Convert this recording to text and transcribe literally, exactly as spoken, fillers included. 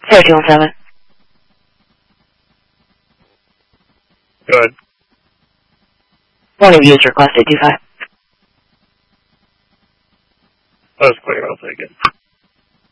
Air two one seven. Good. Morning views requested two five. That's clear, I'll take it.